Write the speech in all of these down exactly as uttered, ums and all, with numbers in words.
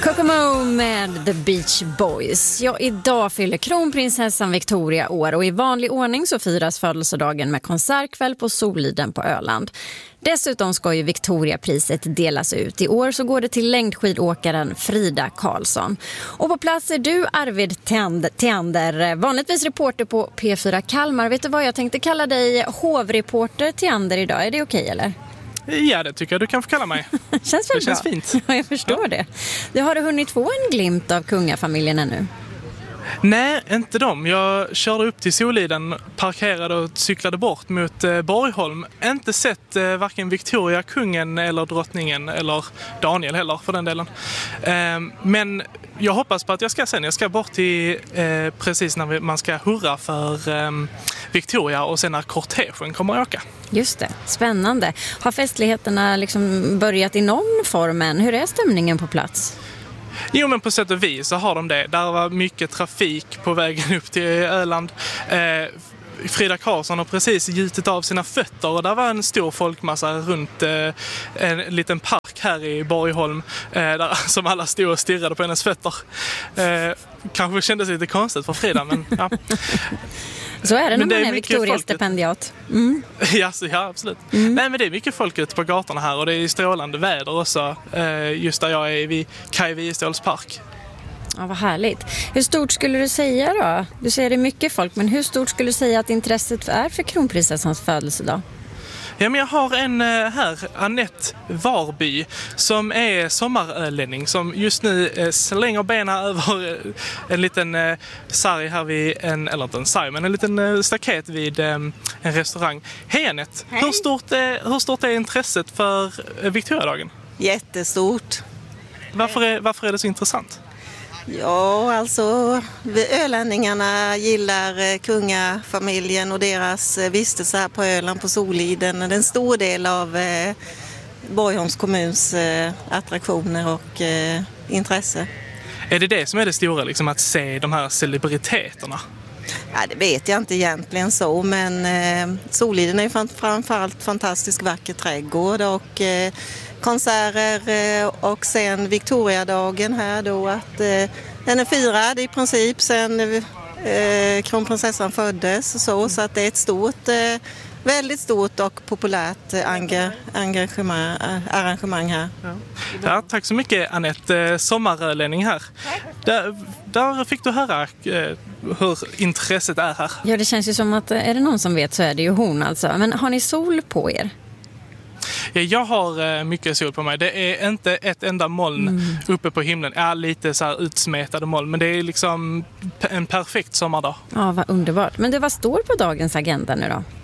Kokomo med The Beach Boys. Ja, idag fyller kronprinsessan Victoria år och i vanlig ordning så firas födelsedagen med konsertkväll på Soliden på Öland. Dessutom ska ju Victoriapriset delas ut. I år så går det till längdskidåkaren Frida Karlsson. Och på plats är du, Arvid Theander, vanligtvis reporter på P fyra Kalmar. Vet du vad, jag tänkte kalla dig hovreporter Theander idag. Är det okej eller? Ja, det tycker jag du kan få kalla mig. Känns väl det känns bra? Fint. Ja, jag förstår ja. det. Du har du hunnit få en glimt av kungafamiljen ännu? Nej, inte dem. Jag körde upp till Soliden, parkerade och cyklade bort mot eh, Borgholm. Inte sett eh, varken Victoria, kungen eller drottningen eller Daniel heller för den delen. Eh, men jag hoppas på att jag ska sen. Jag ska bort till eh, precis när man ska hurra för eh, Victoria och sen när kortegen kommer att åka. Just det, spännande. Har festligheterna liksom börjat i någon form än? Hur är stämningen på plats? Jo, men på sätt och vis så har de det. Där var mycket trafik på vägen upp till Öland. Eh, Frida Karlsson har precis gjutit av sina fötter och där var en stor folkmassa runt eh, en liten park här i Borgholm eh, där, som alla stod och stirrade på hennes fötter. Eh, kanske kändes lite konstigt för Frida, men ja. Så är det när men det man är, är Victoria-stipendiat. Mm. Ja, så, ja, absolut. Mm. Nej, men det är mycket folk ute på gatorna här och det är strålande väder också. Eh, just där jag är vid Kaj Wiestols park. Ja, vad härligt. Hur stort skulle du säga då? Du säger det är mycket folk, men hur stort skulle du säga att intresset är för kronprinsessans födelsedag? Ja, men jag har en här, Annette Varby, som är sommarölänning som just nu eh, slänger benen över en liten eh, sarg här vid en, eller inte en sarg, men en liten eh, staket vid eh, en restaurang. Hej Annette, Hej. Hur, stort är, hur stort är intresset för eh, Victoriadagen? Jättestort. Varför är, varför är det så intressant? Ja, alltså ölänningarna gillar kungafamiljen och deras vistelse här på Öland på Soliden. Det är en stor del av eh, Borgholms kommuns eh, attraktioner och eh, intresse. Är det det som är det stora, liksom, att se de här celebriteterna? Ja, det vet jag inte egentligen så, men eh, Soliden är ju framförallt fantastisk vacker trädgård och eh, konserter och sen Victoriadagen här då att eh, den är firad i princip sen eh, kronprinsessan föddes och så, så att det är ett stort, eh, väldigt stort och populärt eh, engagemang, arrangemang här. Ja. Ja, tack så mycket Annette, sommarölänning här. Där, där fick du höra eh, hur intresset är här. Ja, det känns ju som att är det någon som vet så är det ju hon alltså. Men har ni sol på er? Ja, jag har mycket sol på mig. Det är inte ett enda moln mm. uppe på himlen. Ja, lite så här utsmetade moln. Men det är liksom en perfekt sommardag. Ja, vad underbart. Men det, vad står på dagens agenda nu då?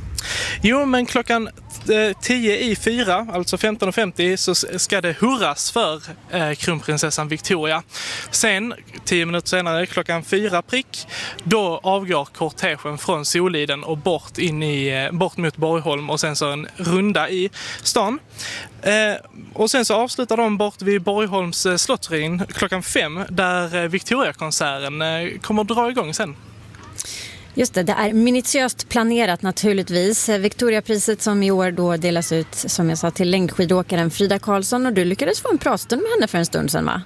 Jo, men klockan tio i fyra, alltså femton och femtio, så ska det hurras för eh, kronprinsessan Victoria. Sen, tio minuter senare, klockan fyra prick, då avgår kortegen från Soliden och bort, in i, bort mot Borgholm och sen så en runda i stan. Eh, och sen så avslutar de bort vid Borgholms eh, slottsruin klockan fem, där eh, Victoria-konserten eh, kommer att dra igång sen. Just det, det är minutiöst planerat naturligtvis. Victoriapriset som i år då delas ut, som jag sa, till längdskidåkaren Frida Karlsson, och du lyckades få en pratstund med henne för en stund sedan, va?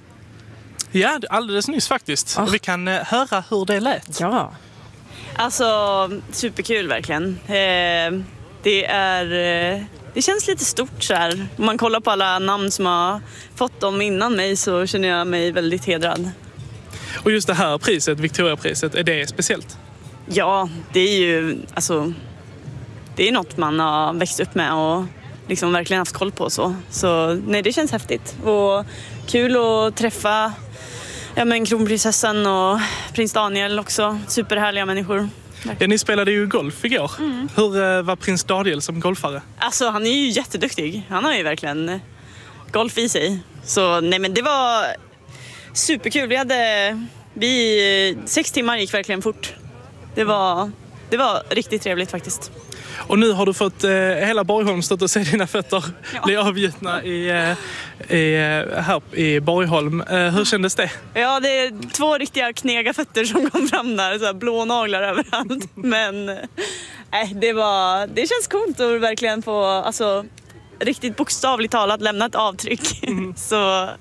Ja, alldeles nyss faktiskt. Oh. Och vi kan eh, höra hur det lät. Ja. Alltså, superkul verkligen. Eh, det är... Eh, det känns lite stort så här. Om man kollar på alla namn som har fått dem innan mig så känner jag mig väldigt hedrad. Och just det här priset, Victoriapriset, är det speciellt? Ja, det är ju alltså, det är något man har växt upp med och liksom verkligen haft koll på. Så, så nej, det känns häftigt. Och kul att träffa ja, men kronprinsessan och prins Daniel också. Superhärliga människor. Ja, ni spelade ju golf igår. Mm. Hur var prins Daniel som golfare? Alltså, han är ju jätteduktig. Han har ju verkligen golf i sig. Så nej, men det var superkul. Vi hade, vi, sex timmar gick verkligen fort. Det var, det var riktigt trevligt faktiskt. Och nu har du fått eh, hela Borgholm stått och se dina fötter ja. bli avgjutna i, eh, i, här i Borgholm. Eh, hur kändes det? Ja, det är två riktiga knega fötter som kom fram där. Så här blå naglar överallt. Men eh, det, var, det känns coolt att verkligen få alltså, riktigt bokstavligt talat lämna ett avtryck. Mm. Så ja.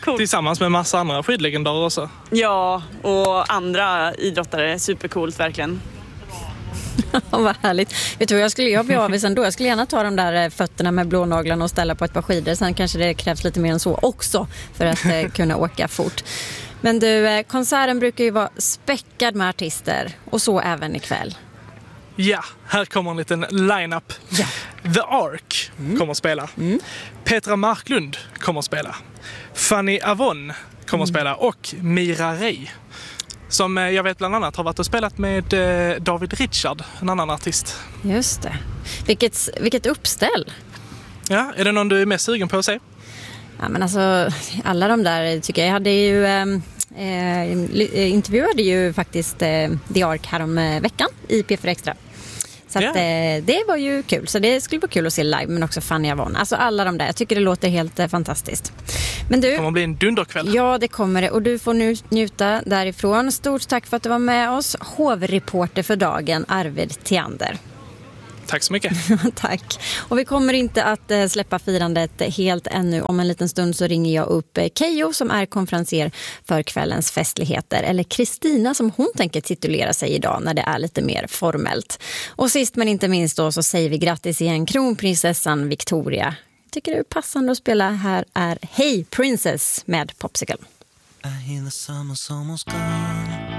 Cool. Tillsammans med massa andra skidlegendarer också. Ja, och andra idrottare. Supercoolt verkligen. Vad härligt. Vet du vad jag skulle jag bli avis ändå? Jag skulle gärna ta de där fötterna med blånaglarna och ställa på ett par skidor. Sen kanske det krävs lite mer än så också för att eh, kunna åka fort. Men du, eh, konserten brukar ju vara späckad med artister. Och så även ikväll. Ja, här kommer en liten line-up. Ja. The Ark mm. kommer att spela. Mm. Petra Marklund kommer att spela. Fanny Avon kommer att spela. Och Mira Ray. Som jag vet bland annat har varit och spelat med David Richard, en annan artist. Just det. Vilket, vilket uppställ. Ja, är det någon du är mest sugen på att se? Ja, men alltså, alla de där tycker jag. Jag hade ju, eh, intervjuade ju faktiskt eh, The Ark här om eh, veckan i P fyra Extra. Så att, yeah. eh, det var ju kul. Så det skulle vara kul att se live, men också Fanny Avon. Alltså alla de där. Jag tycker det låter helt eh, fantastiskt. Men du, det kommer bli en dunderkväll. Ja, det kommer det. Och du får nu njuta därifrån. Stort tack för att du var med oss. Hovreporter för dagen, Arvid Theander. Tack så mycket. Tack. Och vi kommer inte att eh, släppa firandet helt ännu. Om en liten stund så ringer jag upp eh, Keyyo som är konferenser för kvällens festligheter. Eller Kristina som hon tänker titulera sig idag när det är lite mer formellt. Och sist men inte minst då så säger vi grattis igen kronprinsessan Victoria. Tycker det är passande att spela. Här är Hey Princess med Popsicle. I hear the summer's almost gone.